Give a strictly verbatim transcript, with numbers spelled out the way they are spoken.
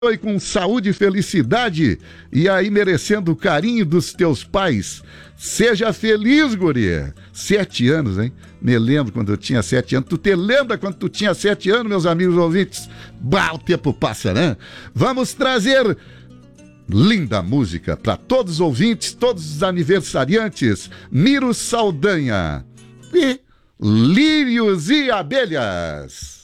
e com saúde e felicidade, e aí merecendo o carinho dos teus pais. Seja feliz, guria. Sete anos, hein? Me lembro quando eu tinha sete anos. Tu te lembra quando tu tinha sete anos, meus amigos ouvintes? Bah, o tempo passa, né? Vamos trazer linda música para todos os ouvintes, todos os aniversariantes. Miro Saldanha e Lírios e Abelhas.